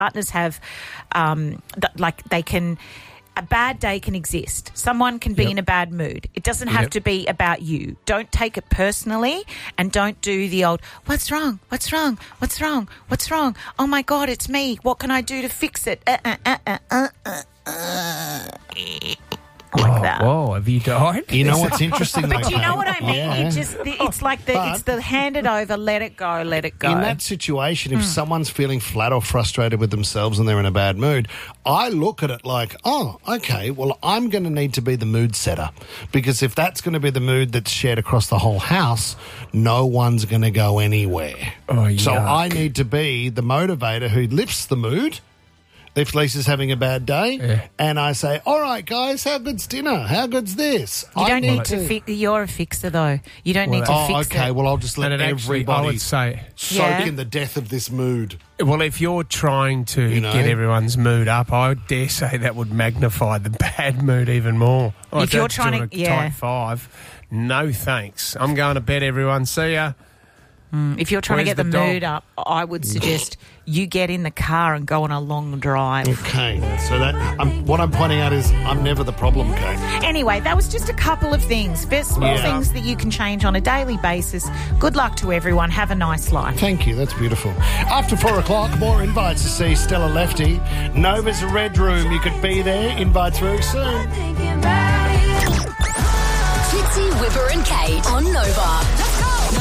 partners have, a bad day can exist. Someone can be in a bad mood. It doesn't have to be about you. Don't take it personally, and don't do the old, what's wrong? What's wrong? What's wrong? What's wrong? Oh, my God, it's me. What can I do to fix it? Like that. Whoa, have you died? You know what's interesting, though? But you know what I mean? Yeah. It's the hand it over, let it go, let it go. In that situation, if someone's feeling flat or frustrated with themselves and they're in a bad mood, I look at it like, oh, okay, well, I'm going to need to be the mood setter, because if that's going to be the mood that's shared across the whole house, no one's going to go anywhere. Oh, so yuck. I need to be the motivator who lifts the mood if Lisa's having a bad day, and I say, all right, guys, how good's dinner? How good's this? You don't need to fix. You're a fixer, though. You don't need to fix it. Okay, well, I'll just let And everybody I would say, soak in the death of this mood. well, if you're trying to get everyone's mood up, I dare say that would magnify the bad mood even more. If you're trying to, type 5, no thanks. I'm going to bed, everyone. See ya. If you're trying to get the mood up, I would suggest you get in the car and go on a long drive. Okay, so that what I'm pointing out is I'm never the problem, Kate. Anyway, that was just a couple of things. Small things that you can change on a daily basis. Good luck to everyone. Have a nice life. Thank you, that's beautiful. After 4 o'clock, more invites to see Stella Lefty. Nova's Red Room, you could be there. Invites very soon. Fitzy, Whipper and Kate on Nova.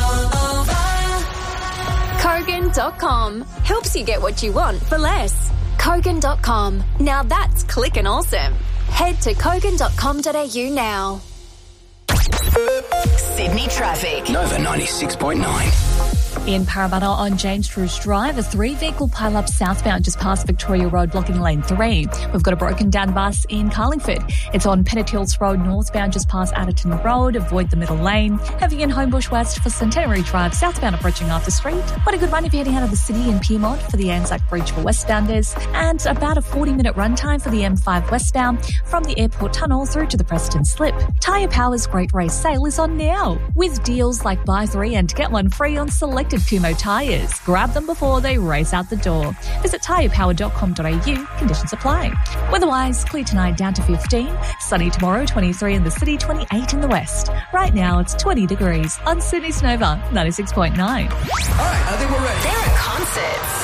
Kogan.com helps you get what you want for less. Kogan.com. Now that's clickin' awesome. Head to Kogan.com.au now. Sydney traffic. Nova 96.9. In Parramatta on James Bruce Drive, a 3-vehicle pile-up southbound just past Victoria Road blocking lane 3. We've got a broken down bus in Carlingford. It's on Pennant Hills Road northbound just past Adderton Road. Avoid the middle lane. Heavy in Homebush West for Centenary Drive southbound approaching Arthur Street. What a good run if you're heading out of the city in Piedmont for the Anzac Bridge for westbounders. And about a 40-minute run time for the M5 westbound from the Airport Tunnel through to the Preston Slip. Tyre Power's Great Race Sale is on now with deals like buy 3 and get 1 free on selected Kumho tyres. Grab them before they race out the door. Visit tyrepower.com.au. Conditions apply. Weather-wise, clear tonight down to 15. Sunny tomorrow, 23 in the city, 28 in the west. Right now, it's 20 degrees on Sydney's Nova 96.9. All right, I think we're ready. There are concerts.